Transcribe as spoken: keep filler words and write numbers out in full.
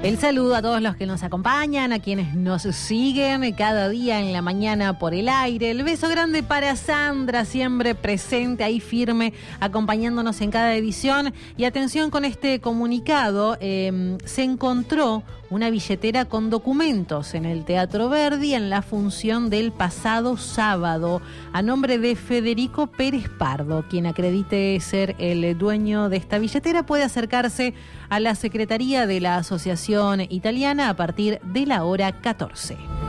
El saludo a todos los que nos acompañan, a quienes nos siguen cada día en la mañana por el aire. El beso grande para Sandra, siempre presente, ahí firme, acompañándonos en cada edición. Y atención con este comunicado, eh, se encontró una billetera con documentos en el Teatro Verdi en la función del pasado sábado, a nombre de Federico Pérez Pardo. Quien acredite ser el dueño de esta billetera puede acercarse a la Secretaría de la Asociación Italiana a partir de la hora catorce.